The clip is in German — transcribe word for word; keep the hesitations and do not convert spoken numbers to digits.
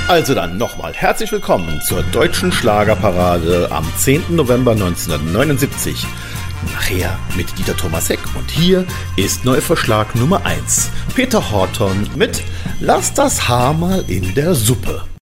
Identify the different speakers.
Speaker 1: Also dann nochmal herzlich willkommen zur deutschen Schlagerparade am zehnten November neunzehnhundertneunundsiebzig. Nachher mit Dieter Thomasek und hier ist Neuvorschlag Nummer eins. Peter Horton mit Lass das Haar mal in der Suppe.